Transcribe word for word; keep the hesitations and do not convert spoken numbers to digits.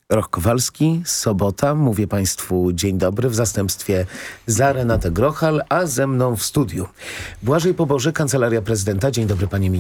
Roch Kowalski, Sobota. Mówię Państwu dzień dobry w zastępstwie za Renatę Grochal, a ze mną w studiu Błażej Poboży, Kancelaria Prezydenta. Dzień dobry, panie ministrze.